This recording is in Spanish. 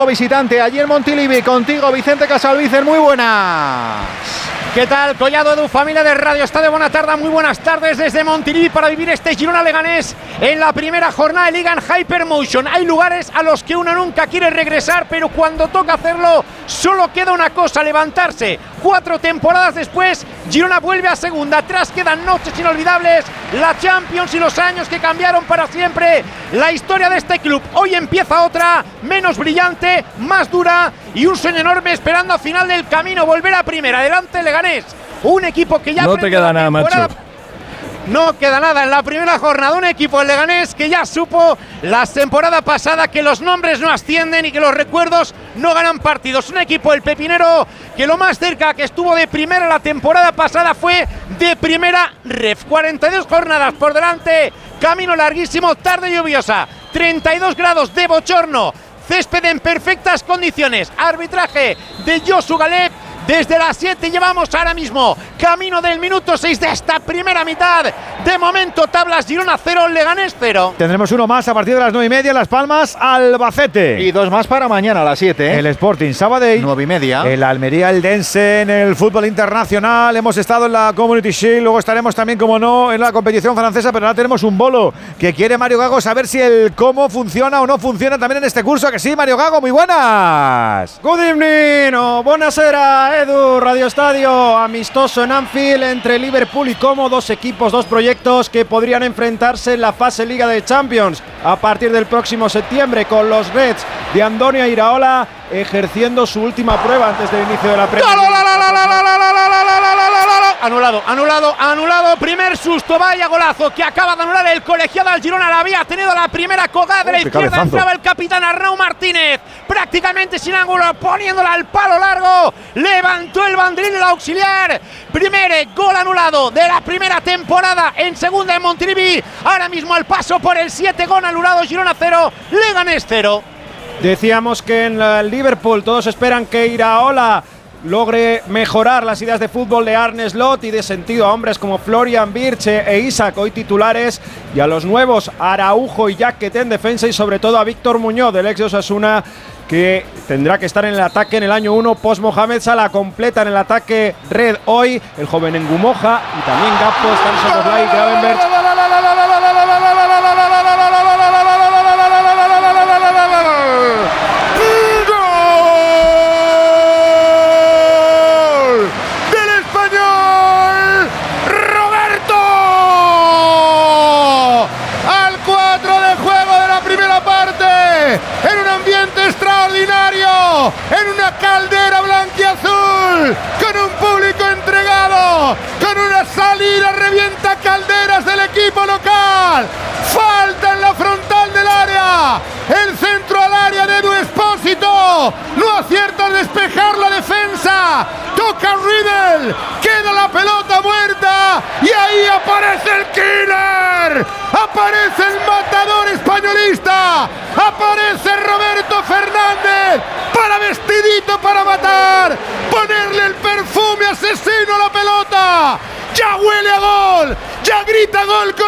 Visitante allí en Montilivi, contigo Vicente Casalvícer, muy buenas. ¿Qué tal, Collado, Edu, familia de Radio Estadio? Buena tarde, muy buenas tardes desde Montilivi para vivir este Girona Leganés en la primera jornada de Liga en Hypermotion. Hay lugares a los que uno nunca quiere regresar, pero cuando toca hacerlo solo queda una cosa, levantarse. 4 temporadas después, Girona vuelve a segunda. Atrás quedan noches inolvidables, la Champions y los años que cambiaron para siempre la historia de este club. Hoy empieza otra, menos brillante, más dura y un sueño enorme esperando a final del camino volver a primera. Adelante Leganés, un equipo que ya... No te queda nada, macho. No queda nada en la primera jornada, un equipo el Leganés que ya supo la temporada pasada que los nombres no ascienden y que los recuerdos no ganan partidos. Un equipo, el Pepinero, que lo más cerca que estuvo de primera la temporada pasada fue de primera ref. 42 jornadas por delante, camino larguísimo, tarde lluviosa, 32 grados de bochorno, césped en perfectas condiciones, arbitraje de Josu Galep. Desde las 7 llevamos ahora mismo camino del minuto 6 de esta primera mitad. De momento tablas Girona 0, Leganés 0. Tendremos uno más a partir de las 9:30, Las Palmas, Albacete. Y 2 más para mañana a las 7. El Sporting Sabadell. 9:30. El Almería Eldense en el fútbol internacional. Hemos estado en la Community Shield, luego estaremos también, como no, en la competición francesa, pero ahora tenemos un bolo que quiere Mario Gago saber si el cómo funciona o no funciona también en este curso. Que sí, Mario Gago, muy buenas. Good evening, o buonasera, Edu, Radio Estadio, amistoso en Anfield entre Liverpool y Como, dos equipos, dos proyectos que podrían enfrentarse en la fase Liga de Champions a partir del próximo septiembre, con los Reds de Andoni Iraola ejerciendo su última prueba antes del inicio de la Premier League. Anulado, primer susto, vaya golazo que acaba de anular el colegiado al Girona, la había tenido la primera colgada de la izquierda, entraba el capitán Arnau Martínez, prácticamente sin ángulo, poniéndola al palo largo, levantó el banderín el auxiliar, primer gol anulado de la primera temporada en segunda en Montilivi, ahora mismo al paso por el 7, gol anulado, Girona 0, Leganés 0. Decíamos que en el Liverpool todos esperan que Iraola logre mejorar las ideas de fútbol de Arne Slot y de sentido a hombres como Florian Wirtz e Isaac, hoy titulares, y a los nuevos Araujo y Jaquet en defensa, y sobre todo a Víctor Muñoz, del ex de Osasuna, que tendrá que estar en el ataque en el año 1 post Mohamed Salah. Completa en el ataque Red hoy, el joven Ngumoja y también Gakpo, están Szoboszlai y Gravenberch. En un ambiente extraordinario, en una caldera blanquiazul, con un público entregado, con una salida revienta calderas del equipo local. Falta en la frontal del área, el centro al área de Edu Expósito, no acierta al despejar la defensa, toca Riedel, queda la pelota muerta y ahí aparece el killer, aparece el matador españolista, aparece Roberto Fernández, para vestidito para matar, ponerle el perfume asesino a la pelota, ya huele a gol, ya grita gol con